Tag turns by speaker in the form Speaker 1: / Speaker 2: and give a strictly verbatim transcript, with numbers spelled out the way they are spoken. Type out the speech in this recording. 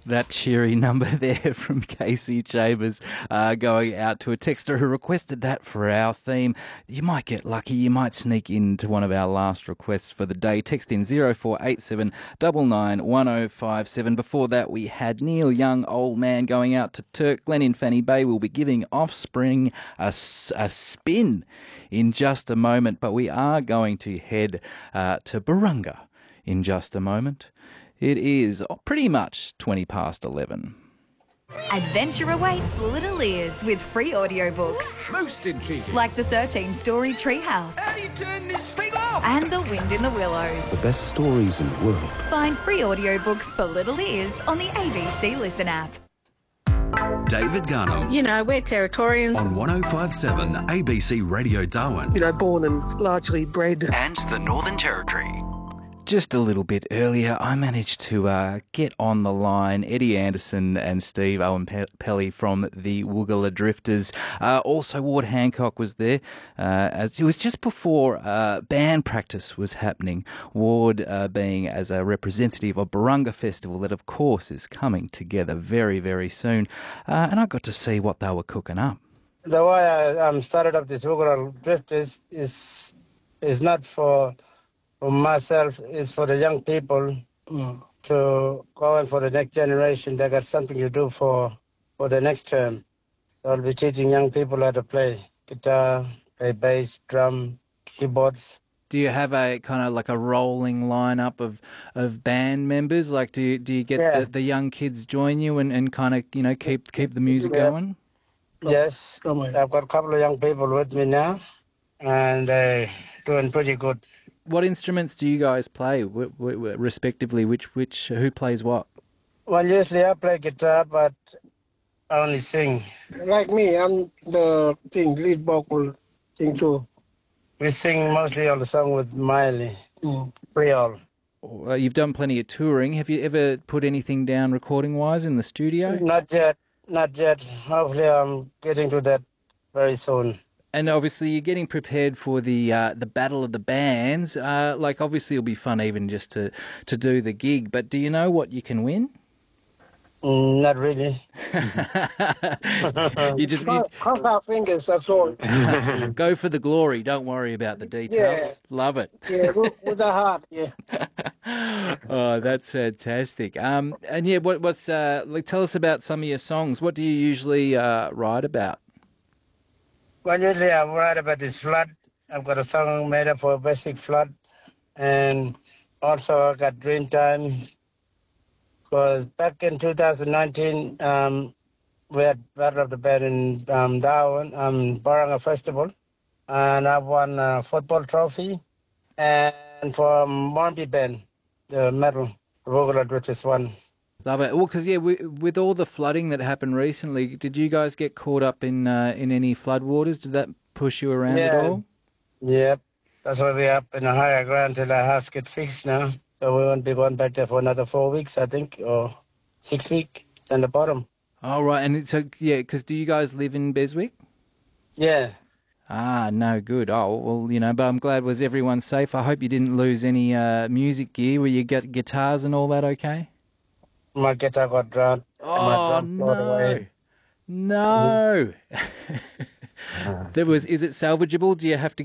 Speaker 1: That cheery number there from Casey Chambers uh, going out to a texter who requested that for our theme. You might get lucky. You might sneak into one of our last requests for the day. Text in zero four eight seven nine nine one zero five seven. Before that, we had Neil Young, Old Man, going out to Turk. Glenn in Fanny Bay will be giving Offspring a, a spin in just a moment, but we are going to head uh, to Barunga in just a moment. It is pretty much twenty past eleven.
Speaker 2: Adventure awaits little ears with free audiobooks.
Speaker 3: Most intriguing.
Speaker 2: Like the thirteen-story Treehouse.
Speaker 3: How do you turn this thing off?
Speaker 2: And The Wind in the Willows.
Speaker 4: The best stories in the world.
Speaker 2: Find free audiobooks for little ears on the A B C Listen app.
Speaker 5: David Garnham
Speaker 6: You know, we're Territorians.
Speaker 5: on one oh five seven A B C Radio Darwin
Speaker 7: You know, born and largely bred.
Speaker 5: and the Northern Territory.
Speaker 1: Just a little bit earlier, I managed to uh, get on the line Eddie Anderson and Steve Owen Pe- Pelly from the Woogala Drifters. Uh, also, Ward Hancock was there. Uh, as it was just before uh, band practice was happening. Ward uh, being as a representative of Barunga Festival that, of course, is coming together very, very soon. Uh, and I got to see what they were cooking up.
Speaker 8: The way I um, started up this Woogala Drifters is is not for for myself, it's for the young people mm. to go on for the next generation. They got something to do for, for the next term. So I'll be teaching young people how to play guitar, play bass, drum, keyboards.
Speaker 1: Do you have a kind of like a rolling lineup of, of band members? Like, do you, do you get
Speaker 8: Yeah.
Speaker 1: the, the young kids join you and, and kind of, you know, keep keep the music
Speaker 8: Yeah.
Speaker 1: going?
Speaker 8: Yes, I've got a couple of young people with me now, and they're doing pretty good.
Speaker 1: What instruments do you guys play, w- w- respectively? Which which who plays what?
Speaker 8: Well, usually I play guitar, but I only sing.
Speaker 7: Like me, I'm the thing, lead vocal thing too.
Speaker 8: We sing mostly on the song with Miley,
Speaker 7: Mm.
Speaker 8: Creole.
Speaker 1: Uh, you've done plenty of touring. Have you ever put anything down recording-wise in the studio?
Speaker 8: Not yet, not yet. Hopefully I'm getting to that very soon.
Speaker 1: And obviously, you're getting prepared for the uh, the battle of the bands. Uh, like, obviously, it'll be fun even just to, to do the gig. But do you know what you can win?
Speaker 8: Mm, not really.
Speaker 1: You just you
Speaker 7: Cross, cross our fingers, that's all.
Speaker 1: go for the glory. Don't worry about the details.
Speaker 7: Yeah.
Speaker 1: Love it.
Speaker 7: Yeah, with, with a heart, yeah.
Speaker 1: Oh, that's fantastic. Um, and yeah, what, what's uh, like? Tell us about some of your songs. What do you usually uh, write about?
Speaker 8: Well, usually I write about this flood. I've got a song made up for a basic flood. And also I got Dreamtime. Because back in two thousand nineteen, um, we had Battle of the Band in um, Darwin, um, Barunga Festival. And I won a football trophy. And for Mornby Band, the medal, the Woogala Drifters won.
Speaker 1: Love it. Well, because yeah, we, with all the flooding that happened recently, did you guys get caught up in uh, in any floodwaters? Did that push you around
Speaker 8: Yeah.
Speaker 1: at all?
Speaker 8: Yep. That's why we're up in the higher ground till our house get fixed now. So we won't be going back there for another four weeks, I think, or six weeks on the bottom.
Speaker 1: Oh, right. And so, yeah, because do you guys live in Beswick?
Speaker 8: Yeah.
Speaker 1: Ah, no, good. Oh, well, you know, but I'm glad was everyone safe. I hope you didn't lose any uh, music gear. Were you get guitars and all that okay?
Speaker 8: My guitar got drowned. My
Speaker 1: Oh,
Speaker 8: drum floated
Speaker 1: no.
Speaker 8: away.
Speaker 1: No. There was, is it salvageable? Do you have to